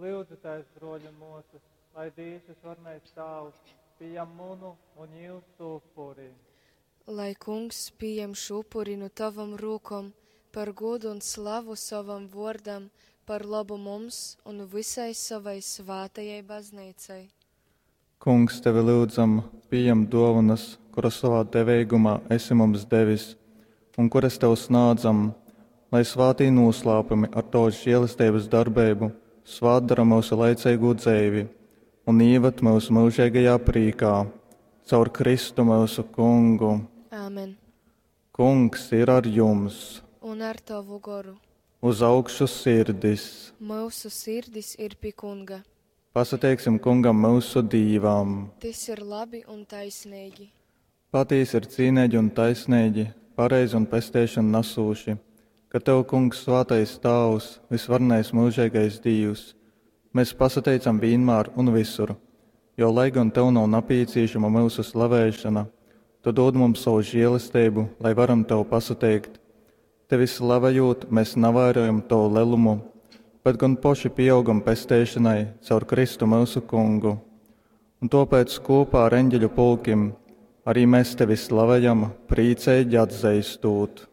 Lūdzu, tais broļu mūsu, lai Dievs varnais tavs, pieņem munu un jūsu upuri. Lai Kungs pieņem šo upuri no tavam rūkom, par godu un slavu savam vordam, par labu mums un visai savai svētajai baznīcai. Kungs, tevi lūdzam, pieņem dāvanas, kuras savā devīgumā esi mums devis, un kuras tev snādzam, lai svētī noslēpumi ar tavas žēlastības darbību svētdara mūsu laicīgo dzīvi un ievad mūsu mūžīgajā prīkā, caur Kristu mūsu Kungu. Āmen. Kungs ir ar jums. Un ar tavu goru. Uz augšu sirdis. Mūsu sirdis ir pie Kunga. Pasateiksim Kungam mūsu dīvām. Tas ir labi un taisnīgi. Patīs ir cīnēģi un taisnēģi, pareizi un pestēšana nasūši, ka tev, Kungs, svētais Tavs, visvarnais mūžīgais Dievs, mēs pasateicam vienmēr un visur, jo lai gan tev nav nepieciešama mūsu slavēšana, tu dod mums savu žēlastību, lai varam tev pasateikt. Tevi slavējot, mēs nevērojam tavu lelumu, bet gan paši pieaugam pestēšanai caur Kristu mūsu Kungu. Un tāpēc kopā ar eņģeļu pulkim arī mēs tevi slavējam, priecēji atzīstot.